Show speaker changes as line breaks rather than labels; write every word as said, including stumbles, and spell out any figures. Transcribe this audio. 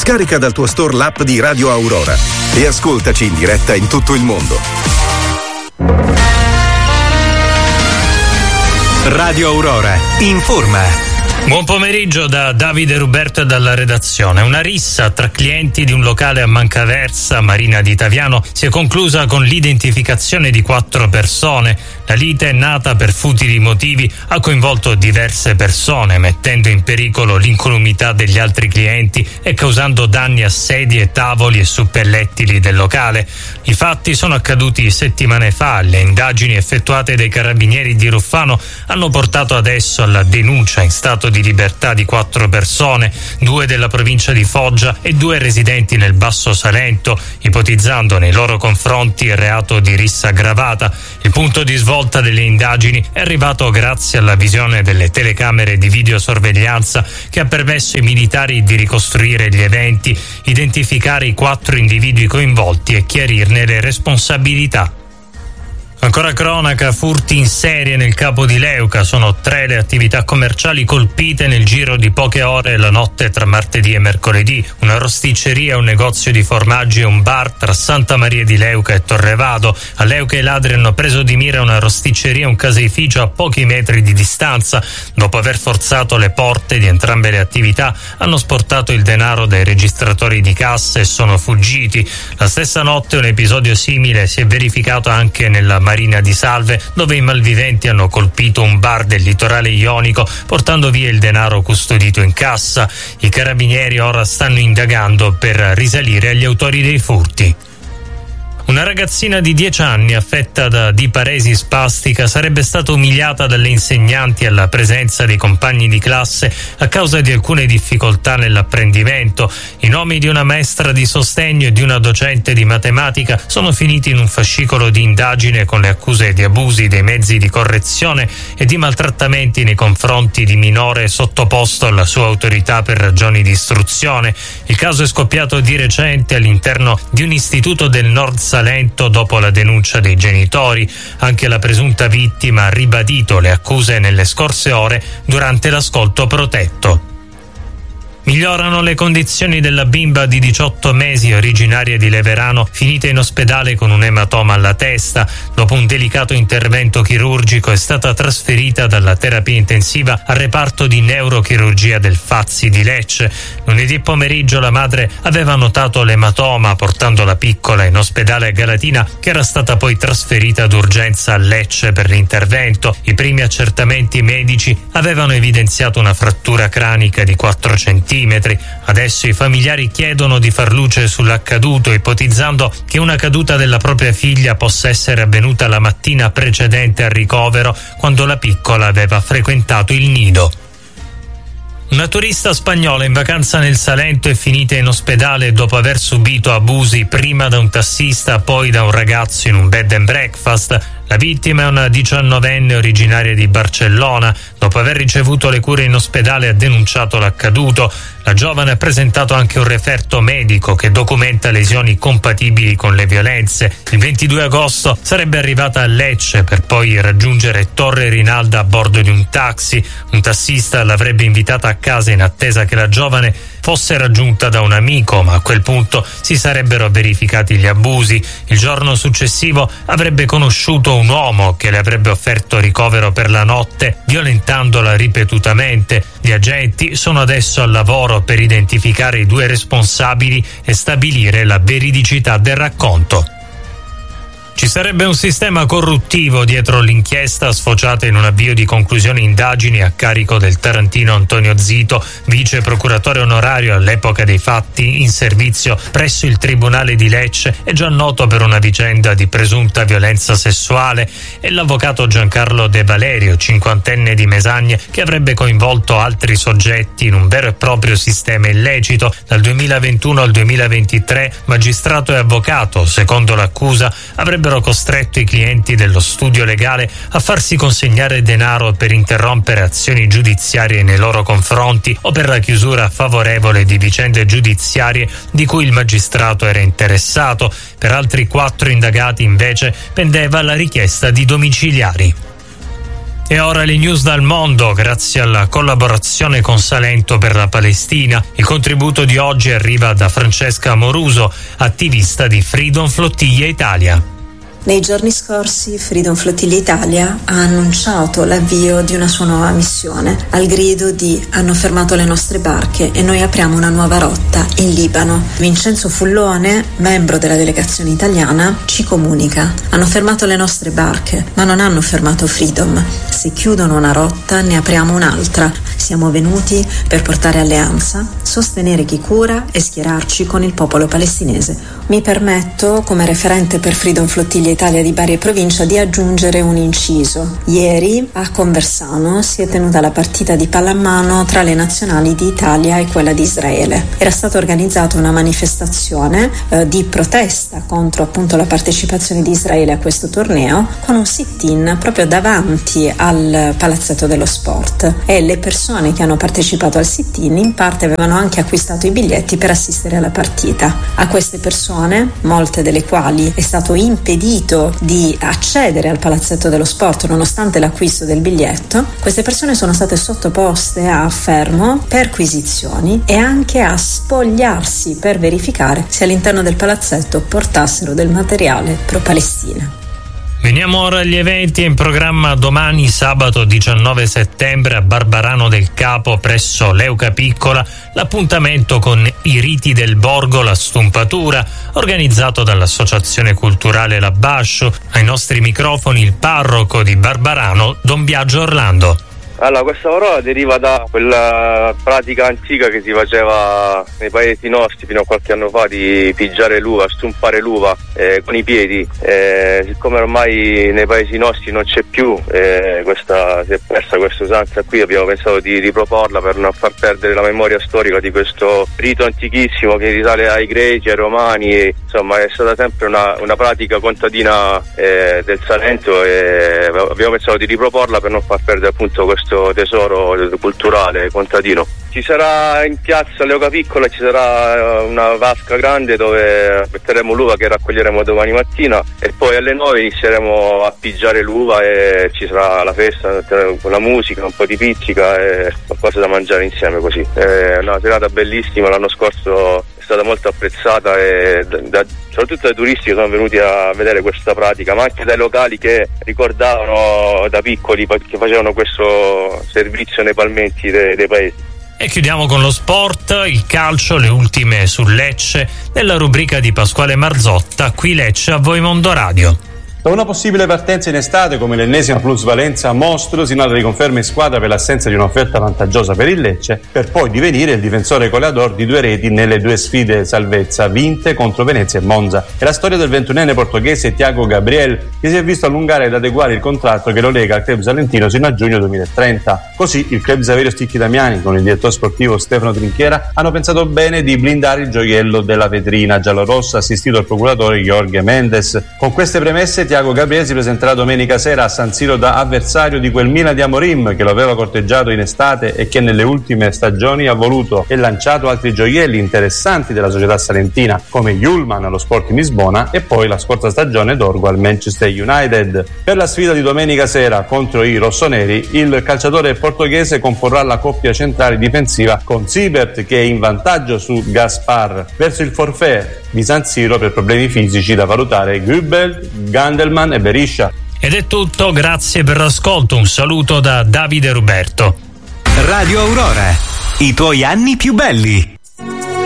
Scarica dal tuo store l'app di Radio Aurora e ascoltaci in diretta in tutto il mondo.
Radio Aurora informa.
Buon pomeriggio da Davide Ruberto e dalla redazione. Una rissa tra clienti di un locale a Mancaversa, Marina di Taviano, si è conclusa con l'identificazione di quattro persone. La lite, nata per futili motivi, ha coinvolto diverse persone, mettendo in pericolo l'incolumità degli altri clienti e causando danni a sedie, tavoli e suppellettili del locale. I fatti sono accaduti settimane fa. Le indagini effettuate dai carabinieri di Ruffano hanno portato adesso alla denuncia in stato di libertà di quattro persone, due della provincia di Foggia e due residenti nel Basso Salento, ipotizzando nei loro confronti il reato di rissa aggravata. Il punto di svolta delle indagini è arrivato grazie alla visione delle telecamere di videosorveglianza che ha permesso ai militari di ricostruire gli eventi, identificare i quattro individui coinvolti e chiarirne le responsabilità. Ancora cronaca, furti in serie nel Capo di Leuca. Sono tre le attività commerciali colpite nel giro di poche ore la notte tra martedì e mercoledì. Una rosticceria, un negozio di formaggi e un bar tra Santa Maria di Leuca e Torrevado. A Leuca i ladri hanno preso di mira una rosticceria e un caseificio a pochi metri di distanza. Dopo aver forzato le porte di entrambe le attività, hanno sportato il denaro dai registratori di cassa e sono fuggiti. La stessa notte un episodio simile si è verificato anche nella Marina di Salve, dove i malviventi hanno colpito un bar del litorale ionico portando via il denaro custodito in cassa. I carabinieri ora stanno indagando per risalire agli autori dei furti. Una ragazzina di dieci anni affetta da diparesi spastica sarebbe stata umiliata dalle insegnanti alla presenza dei compagni di classe a causa di alcune difficoltà nell'apprendimento. I nomi di una maestra di sostegno e di una docente di matematica sono finiti in un fascicolo di indagine con le accuse di abusi dei mezzi di correzione e di maltrattamenti nei confronti di minore sottoposto alla sua autorità per ragioni di istruzione. Il caso è scoppiato di recente all'interno di un istituto del Nord Salento dopo la denuncia dei genitori. Anche la presunta vittima ha ribadito le accuse nelle scorse ore durante l'ascolto protetto. Migliorano le condizioni della bimba di diciotto mesi originaria di Leverano, finita in ospedale con un ematoma alla testa. Dopo un delicato intervento chirurgico è stata trasferita dalla terapia intensiva al reparto di neurochirurgia del Fazzi di Lecce. Lunedì pomeriggio la madre aveva notato l'ematoma portando la piccola in ospedale a Galatina, che era stata poi trasferita d'urgenza a Lecce per l'intervento. I primi accertamenti medici avevano evidenziato una frattura cranica di quattro centimetri. Adesso i familiari chiedono di far luce sull'accaduto, ipotizzando che una caduta della propria figlia possa essere avvenuta la mattina precedente al ricovero, quando la piccola aveva frequentato il nido. Una turista spagnola in vacanza nel Salento è finita in ospedale dopo aver subito abusi prima da un tassista, poi da un ragazzo in un bed and breakfast. La vittima è una diciannovenne originaria di Barcellona. Dopo aver ricevuto le cure in ospedale ha denunciato l'accaduto. La giovane ha presentato anche un referto medico che documenta lesioni compatibili con le violenze. Il ventidue agosto sarebbe arrivata a Lecce per poi raggiungere Torre Rinalda a bordo di un taxi. Un tassista l'avrebbe invitata a casa in attesa che la giovane fosse raggiunta da un amico, ma a quel punto si sarebbero verificati gli abusi. Il giorno successivo avrebbe conosciuto un uomo che le avrebbe offerto ricovero per la notte, violentandola ripetutamente. Gli agenti sono adesso al lavoro per identificare i due responsabili e stabilire la veridicità del racconto. Ci sarebbe un sistema corruttivo dietro l'inchiesta sfociata in un avvio di conclusione indagini a carico del tarantino Antonio Zito, vice procuratore onorario all'epoca dei fatti in servizio presso il Tribunale di Lecce e già noto per una vicenda di presunta violenza sessuale, e l'avvocato Giancarlo De Valerio, cinquantenne di Mesagne, che avrebbe coinvolto altri soggetti in un vero e proprio sistema illecito. Dal duemilaventuno al duemilaventitré, magistrato e avvocato, secondo l'accusa, avrebbe costretto i clienti dello studio legale a farsi consegnare denaro per interrompere azioni giudiziarie nei loro confronti o per la chiusura favorevole di vicende giudiziarie di cui il magistrato era interessato. Per altri quattro indagati invece pendeva la richiesta di domiciliari. E ora le news dal mondo, grazie alla collaborazione con Salento per la Palestina. Il contributo di oggi arriva da Francesca Amoruso, attivista di Freedom Flottiglia Italia.
Nei giorni scorsi Freedom Flottiglia Italia ha annunciato l'avvio di una sua nuova missione, al grido di "hanno fermato le nostre barche e noi apriamo una nuova rotta in Libano". Vincenzo Fullone, membro della delegazione italiana, ci comunica: "hanno fermato le nostre barche, ma non hanno fermato Freedom. Se chiudono una rotta ne apriamo un'altra. Siamo venuti per portare alleanza, sostenere chi cura e schierarci con il popolo palestinese". Mi permetto, come referente per Freedom Flottiglia Italia di Bari e provincia, di aggiungere un inciso. Ieri a Conversano si è tenuta la partita di pallamano tra le nazionali di Italia e quella di Israele. Era stata organizzata una manifestazione eh, di protesta contro appunto la partecipazione di Israele a questo torneo, con un sit-in proprio davanti al Palazzetto dello Sport, e le persone che hanno partecipato al sit-in in parte avevano anche acquistato i biglietti per assistere alla partita. A queste persone, molte delle quali è stato impedito di accedere al Palazzetto dello Sport nonostante l'acquisto del biglietto, queste persone sono state sottoposte a fermo, perquisizioni e anche a spogliarsi per verificare se all'interno del palazzetto portassero del materiale pro-Palestina.
Veniamo ora agli eventi. In programma domani, sabato diciannove settembre, a Barbarano del Capo presso Leuca Piccola, l'appuntamento con i riti del borgo, la stumpatura, organizzato dall'Associazione Culturale La Bascio. Ai nostri microfoni il parroco di Barbarano, Don Biagio Orlando.
Allora, questa parola deriva da quella pratica antica che si faceva nei paesi nostri fino a qualche anno fa, di pigiare l'uva, stumpare l'uva eh, con i piedi. Eh, siccome ormai nei paesi nostri non c'è più, eh, questa, si è persa questa usanza qui, abbiamo pensato di riproporla per non far perdere la memoria storica di questo rito antichissimo che risale ai greci, ai romani. E, insomma, è stata sempre una, una pratica contadina eh, del Salento, e abbiamo pensato di riproporla per non far perdere appunto questo tesoro culturale contadino. Ci sarà in piazza Leuca Piccola, ci sarà una vasca grande dove metteremo l'uva che raccoglieremo domani mattina, e poi alle nove inizieremo a pigiare l'uva e ci sarà la festa con la musica, un po' di pizzica e qualcosa da mangiare insieme così. È una serata bellissima, l'anno scorso è stata molto apprezzata, e da, da, soprattutto dai turisti che sono venuti a vedere questa pratica, ma anche dai locali che ricordavano da piccoli che facevano questo servizio nei palmenti dei, dei paesi.
E chiudiamo con lo sport, il calcio, le ultime sul Lecce, nella rubrica di Pasquale Marzotta, qui Lecce a voi Mondo Radio.
Da una possibile partenza in estate come l'ennesima plusvalenza mostro, si nota riconferma in squadra per l'assenza di un'offerta vantaggiosa per il Lecce, per poi divenire il difensore goleador di due reti nelle due sfide salvezza vinte contro Venezia e Monza. È la storia del ventunenne portoghese Thiago Gabriel, che si è visto allungare ed adeguare il contratto che lo lega al club salentino sino a giugno duemilatrenta. Così il club Saverio Sticchi Damiani, con il direttore sportivo Stefano Trinchiera, hanno pensato bene di blindare il gioiello della vetrina giallorossa, assistito al procuratore Jorge Mendes. Con queste premesse Thiago Gabriel si presenterà domenica sera a San Siro da avversario di quel Milan di Amorim che lo aveva corteggiato in estate e che nelle ultime stagioni ha voluto e lanciato altri gioielli interessanti della società salentina come Yulman allo Sporting Lisbona e poi la scorsa stagione Dorgo al Manchester United. Per la sfida di domenica sera contro i rossoneri, il calciatore portoghese comporrà la coppia centrale difensiva con Siebert, che è in vantaggio su Gaspar, verso il forfait di San Siro per problemi fisici da valutare Gübel, Gandelman e Beriscia.
Ed è tutto, grazie per l'ascolto, un saluto da Davide Ruberto.
Radio Aurora, i tuoi anni più belli.